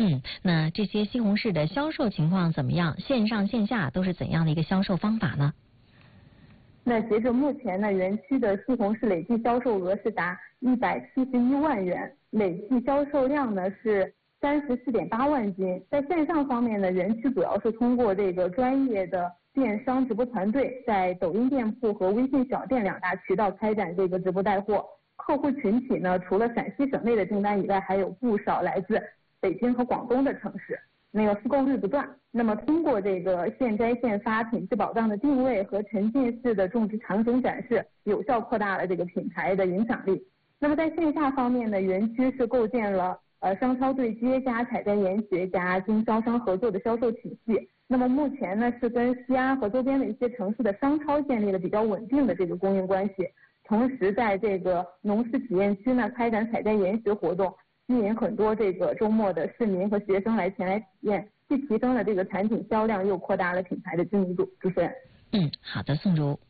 那这些西红柿的销售情况怎么样？线上线下都是怎样的一个销售方法呢？ 那截至目前呢，园区的西红柿累计销售额是达171万元，累计销售量呢是34.8万斤。在线上方面呢，园区主要是通过这个专业的电商直播团队，在抖音店铺和微信小店2大渠道开展这个直播带货。客户群体呢，除了陕西省内的订单以外，还有不少来自北京和广东的城市。复购率不断。那么通过这个现摘现发、品质保障的定位和沉浸式的种植场景展示，有效扩大了这个品牌的影响力。那么在线下方面呢，园区是构建了商超对接加采摘研学加经销商合作的销售体系。那么目前呢，是跟西安和周边的一些城市的商超建立了比较稳定的这个供应关系。同时在这个农事体验区呢，开展采摘研学活动，吸引很多这个周末的市民和学生前来体验，既提升了这个产品销量，又扩大了品牌的知名度。主持人。 好的，宋茹。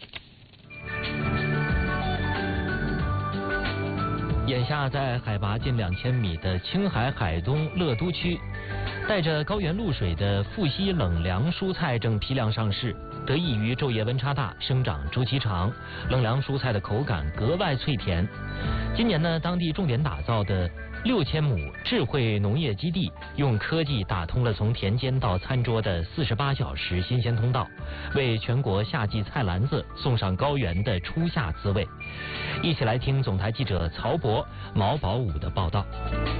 眼下在海拔近2000米的青海海东乐都区，带着高原露水的富硒冷凉蔬菜正批量上市。得益于昼夜温差大、生长周期长，冷凉蔬菜的口感格外脆甜。今年呢，当地重点打造的6000亩智慧农业基地，用科技打通了从田间到餐桌的48小时新鲜通道，为全国夏季菜篮子送上高原的初夏滋味。一起来听总台记者曹博、毛宝武的报道。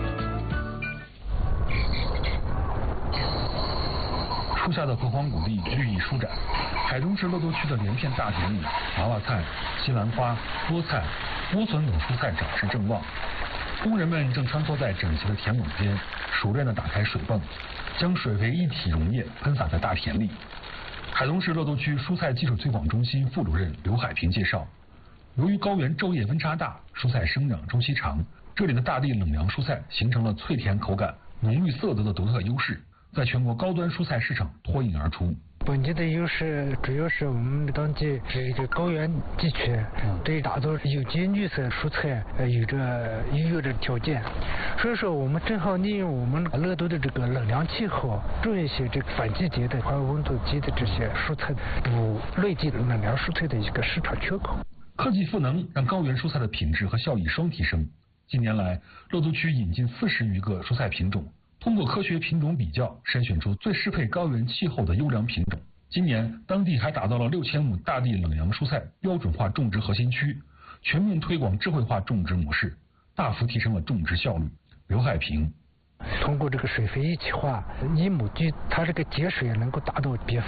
初夏的河荒谷地绿意舒展，海东市乐都区的连片大田里，娃娃菜、西兰花、菠菜、莴笋等蔬菜长势正旺。工人们正穿梭在整齐的田垄间，熟练地打开水泵，将水肥一体溶液喷洒在大田里。海东市乐都区蔬菜技术推广中心副主任刘海平介绍，由于高原昼夜温差大，蔬菜生长周期长，这里的大地冷凉蔬菜形成了脆甜口感、浓郁色泽的独特优势，在全国高端蔬菜市场脱颖而出。 本地的优势主要是我们当地这个高原地区，对打造有机绿色蔬菜有着条件，所以说我们正好利用我们乐都的这个冷凉气候，种一些这个反季节的还有温度低的这些蔬菜，补内地冷凉蔬菜的一个市场缺口。 科技赋能让高原蔬菜的品质和效益双提升。近年来，乐都区引进40余个蔬菜品种，通过科学品种比较，筛选出最适配高原气候的优良品种。今年，当地还打造了6000亩大地冷凉蔬菜标准化种植核心区，全面推广智慧化种植模式，大幅提升了种植效率。刘海平。 通过这个水肥一体化，1亩地它这个节水能够达到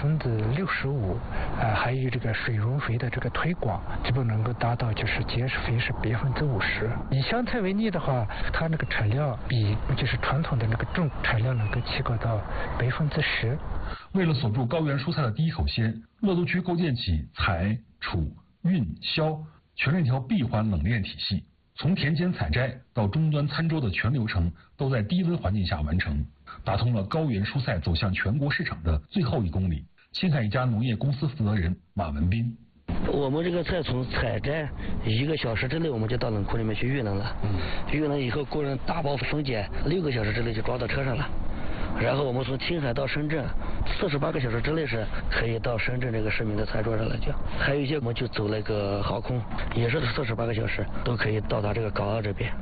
65%，还有这个水溶肥的这个推广，基本能够达到就是节肥是50%。以香菜为例的话，它那个产量比就是传统的那个种产量能够提高到10%。 为了锁住高原蔬菜的第一口鲜，乐都区构建起采、储、运、销全链条闭环冷链体系。从田间采摘到终端餐桌的全流程都在低温环境下完成，打通了高原蔬菜走向全国市场的最后1公里。青海一家农业公司负责人马文斌。 我们这个菜从采摘1个小时之内我们就到冷库里面去运能了，运能以后工人大包分拣，6个小时之内就装到车上了。然后我们从青海到深圳，48个小时之内是可以到深圳这个市民的餐桌上来讲。还有一些我们就走那个航空，也是48个小时都可以到达这个港澳这边。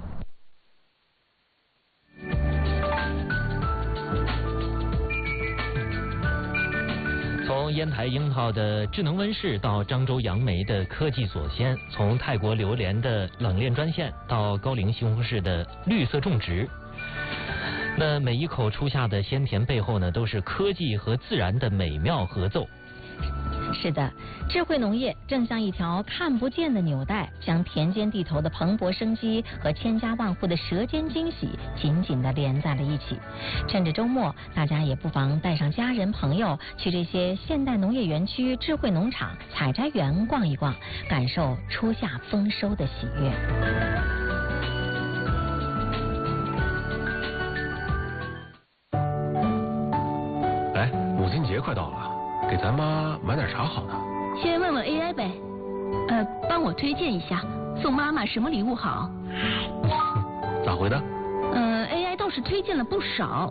从烟台樱桃的智能温室到漳州杨梅的科技锁鲜，从泰国榴莲的冷链专线到高陵西红柿的绿色种植。那每一口初夏的鲜甜背后呢，都是科技和自然的美妙合奏。 是的，智慧农业正像一条看不见的纽带，将田间地头的蓬勃生机和千家万户的舌尖惊喜紧紧地连在了一起。趁着周末，大家也不妨带上家人朋友去这些现代农业园区、智慧农场、采摘园逛一逛，感受初夏丰收的喜悦。 母亲节快到了，给咱妈买点啥好呢？ 先问问 AI 呗，帮我推荐一下，送妈妈什么礼物好？ 咋回的？ AI 倒是推荐了不少，